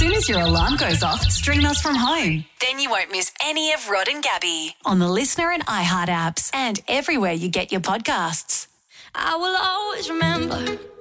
soon as your alarm goes off, stream us from home. Then you won't miss any of Rod and Gabby on the Listener and iHeart apps and everywhere you get your podcasts. I will always remember